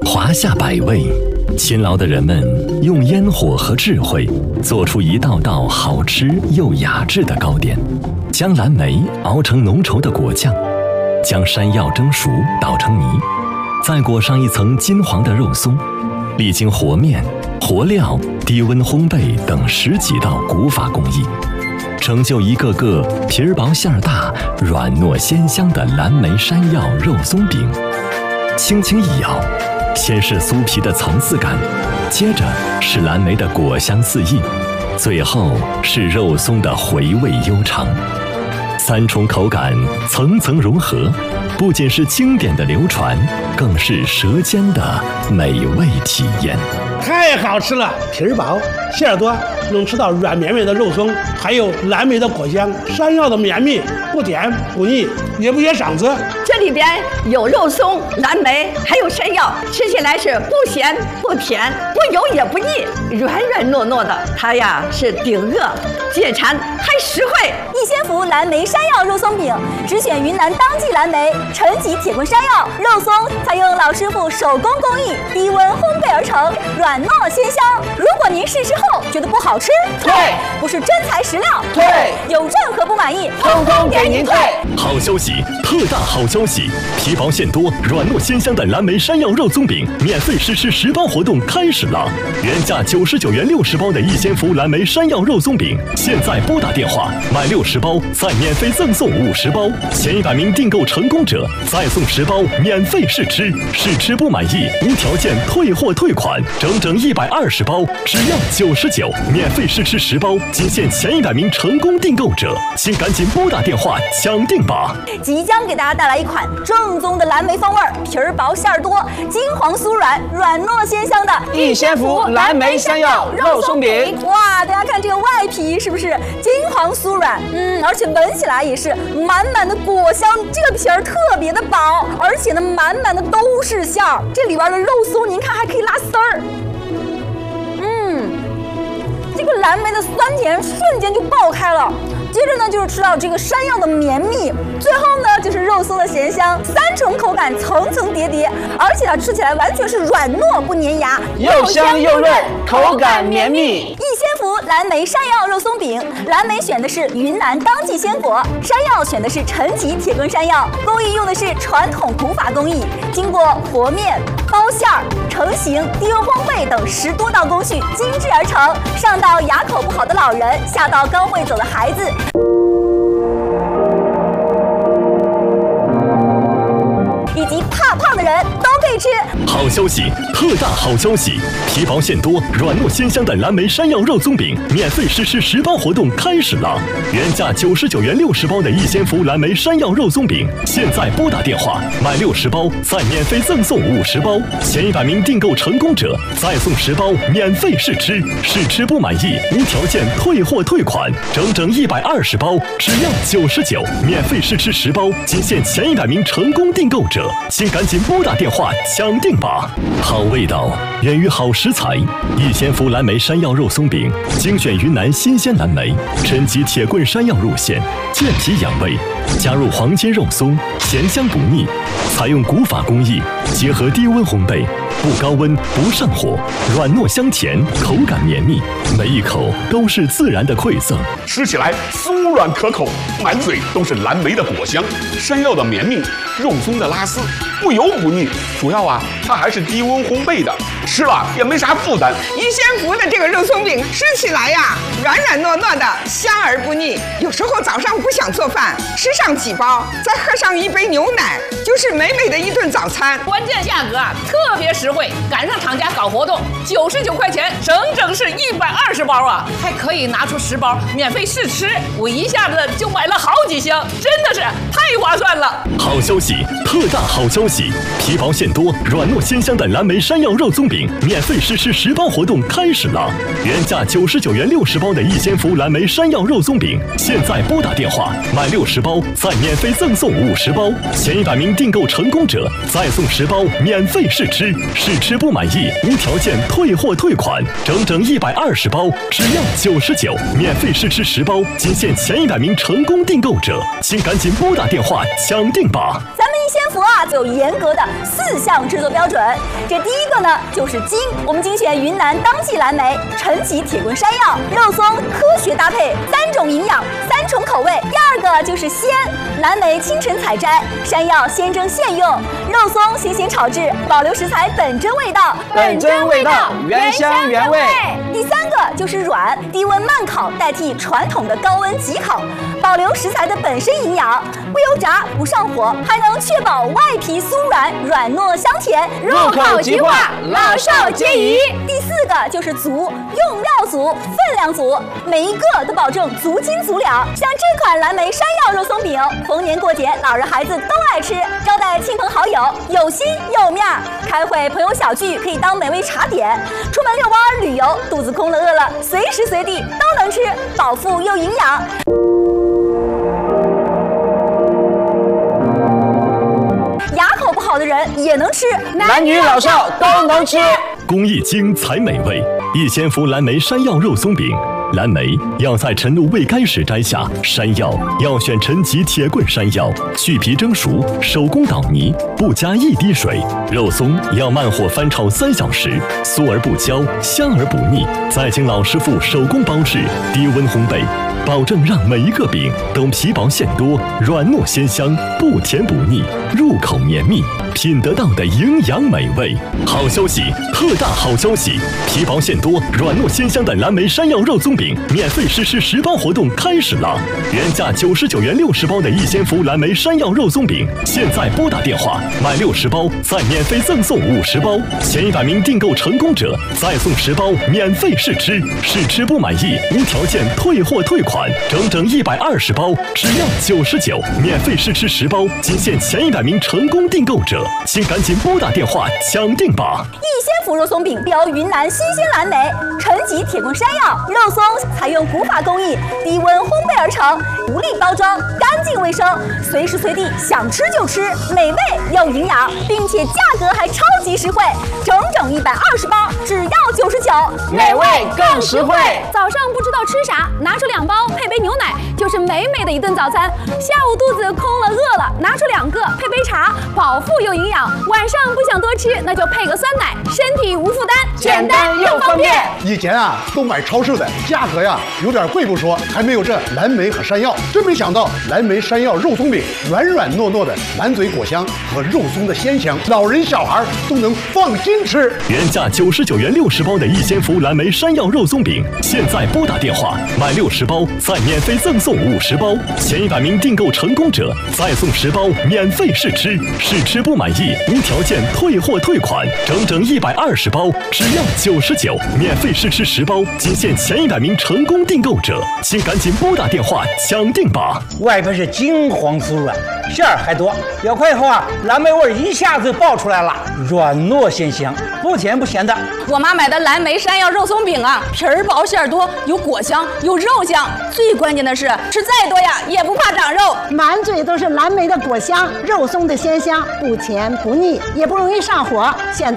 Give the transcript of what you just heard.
华夏百味，勤劳的人们用烟火和智慧做出一道道好吃又雅致的糕点，将蓝莓熬成浓稠的果酱，将山药蒸熟捣成泥，再裹上一层金黄的肉松，历经和面、和料、低温烘焙等10几道古法工艺，成就一个个皮儿薄馅儿大、软糯鲜香的蓝莓山药肉松饼。轻轻一咬，先是酥皮的层次感，接着是蓝莓的果香四溢，最后是肉松的回味悠长。3重口感层层融合，不仅是经典的流传，更是舌尖的美味体验。 太好吃了，皮儿薄馅儿多，能吃到软绵绵的肉松，还有蓝莓的果香，山药的绵密，不甜不腻，也不噎嗓子。 这里边有肉松、蓝莓，还有山药，吃起来是不咸不甜，不油也不腻，软软糯糯的。它呀是顶饿解馋还实惠。 逸仙福蓝莓山药肉松饼，只选云南当季蓝莓、陈皮铁棍山药肉松，采用老师傅手工工艺，低温烘焙而成，软糯鲜香。如果您试吃后觉得不好吃， 退； 不是真材实料， 退； 有任何不满意， 通通给您退。 好消息，特大好消息！皮薄馅多、软糯鲜香的蓝莓山药肉松饼免费试吃10包活动开始了！原价99元60包的逸仙福蓝莓山药肉松饼，现在拨打电话买60包，再免费赠送50包，前100名订购成功者再送10包免费试吃，试吃不满意无条件退货退款，整整120包，只要99，免费试吃10包，仅限前100名成功订购者，请赶紧拨打电话抢定吧！ 即将给大家带来一款正宗的蓝莓风味，皮儿薄馅儿多，金黄酥软，软糯鲜香的逸仙福蓝莓山药肉松饼。 哇，大家看这个外皮是不是金黄酥软？而且闻起来也是满满的果香，这个皮儿特别的薄，而且呢满满的都是馅儿，这里边的肉松您看还可以拉丝儿。这个蓝莓的酸甜瞬间就爆开了，接着呢就是吃到这个山药的绵密，最后呢就是肉松的咸香，3重口感层层叠叠，而且它吃起来完全是软糯不粘牙， 又香又润，口感绵密。 逸仙福蓝莓山药肉松饼，蓝莓选的是云南当季鲜果，山药选的是陈皮铁棍山药，工艺用的是传统古法工艺，经过和面、包馅儿、成型、低温烘焙等10多道工序精制而成，上到牙口不好的老人，下到刚会走的孩子，以及怕胖的人都可以吃。 好消息，特大好消息！皮薄馅多、软糯鲜香的蓝莓山药肉松饼免费试吃10包活动开始了！原价99元60包的逸仙福蓝莓山药肉松饼，现在拨打电话买60包，再免费赠送50包，前100名订购成功者再送10包免费试吃，试吃不满意无条件退货退款，整整120包，只要99，免费试吃10包，仅限前100名成功订购者，请赶紧拨打电话抢定吧！好味道源于好食材，逸仙福蓝莓山药肉松饼精选云南新鲜蓝莓、陈皮铁棍山药入馅，健脾养胃，加入黄金肉松，咸香不腻，采用古法工艺，结合低温烘焙，不高温不上火，软糯香甜，口感绵密，每一口都是自然的馈赠， 吃起来酥软可口，满嘴都是蓝莓的果香，山药的绵密，肉松的拉丝，不油不腻，主要它还是低温烘焙的，吃了也没啥负担。 逸仙福的这个肉松饼吃起来软软糯糯的，香而不腻。有时候早上不想做饭，吃上几包，再喝上一杯牛奶，就是美美的一顿早餐。 关键价格特别实惠，赶上厂家搞活动，99块钱，整整是120包还可以拿出10包免费试吃，我一下子就买了好几箱，真的是太划算了。 好消息，特大好消息！皮薄馅多、软糯鲜香的蓝莓山药肉松饼免费试吃10包活动开始了！原价99元60包的逸仙福蓝莓山药肉松饼，现在拨打电话买60包，再免费赠送50包，前100名订购成功者再送10包免费试吃，试吃不满意无条件退货退款，整整120包，只要99，免费试吃10包，仅限前100名成功订购者，请赶紧拨打电话抢定吧！ 咱们鲜福啊，就有严格的4项制作标准。这第一个呢，就是精，我们精选云南当季蓝莓、陈皮、铁棍山药、肉松，科学搭配，3种营养，3重口味。第二个就是鲜，蓝莓清晨采摘，山药现蒸现用，肉松新鲜炒制，保留食材本真味道， 本真味道，原香原味。 第三个就是软，低温慢烤代替传统的高温急烤，保留食材的本身营养，不油炸不上火，还能确保外皮酥软，软糯香甜， 入口即化，老少皆宜。 第四个就是足，用料足，分量足，每一个都保证足斤足两。像这款蓝莓山药肉松饼，逢年过节老人孩子都爱吃，招待亲朋好友有心有面儿，开会朋友小聚可以当美味茶点，出门遛弯旅游，肚子空了饿了，随时随地都能吃，饱腹又营养。牙口不好的人也能吃， 男女老少都能吃。 工艺精才美味，一千福蓝莓山药肉松饼。蓝莓要在晨露未干时摘下，山药要选陈皮铁棍山药，去皮蒸熟，手工捣泥，不加1滴水。肉松要慢火翻炒3小时，酥而不焦，香而不腻，再经老师傅手工包制，低温烘焙，保证让每一个饼都皮薄馅多，软糯鲜香，不甜不腻，入口绵密，品得到的营养美味。好消息，特大好消息！皮薄馅多，软糯鲜香的蓝莓山药肉松饼免费实施10包活动开始了！原价99元60包的一鲜福蓝莓山药肉松饼，现在拨打电话买60包，再免费赠送50包，前100名订购成功者再送10包免费试吃，试吃不满意无条件退货退款，整整120包，只要99，免费试吃10包，仅限前100名成功订购者，请赶紧拨打电话抢订吧！ 一鲜福肉松饼由云南新鲜蓝莓、陈皮铁棍山药、肉松采用古法工艺，低温烘焙而成，独立包装，干净卫生，随时随地想吃就吃，美味又营养，并且价格还超级实惠，整整120包，只要99， 美味更实惠。 早上不知道吃啥，拿出2包配杯牛奶，就是美美的一顿早餐。下午肚子空了饿了，拿出2个配杯茶，饱腹又营养。晚上不想多吃，那就配个酸奶，身体无负担， 简单又方便。 以前啊，都买超市的，价格呀有点贵不说，还没有这蓝莓和山药。真没想到，蓝莓山药肉松饼软软糯糯的，满嘴果香和肉松的鲜香，老人小孩都能放心吃。 原价99元60包的一鲜福蓝莓山药肉松饼，现在拨打电话买60包，再免费赠送50包，前100名订购成功者再送10包免费试吃，试吃不满意无条件退货退款，整整120包，只要99，免费试吃10包，仅限前100名成功订购者，请赶紧拨打电话抢订吧！ 外边是金黄酥软，馅儿还多，咬开以后啊，蓝莓味一下子爆出来了，软糯鲜香，不甜不咸的。 我妈买的蓝莓山药肉松饼啊，皮儿薄馅儿多，有果香，有肉香，最关键的是吃再多呀也不怕长肉， 满嘴都是蓝莓的果香，肉松的鲜香，不甜不腻，也不容易上火。现在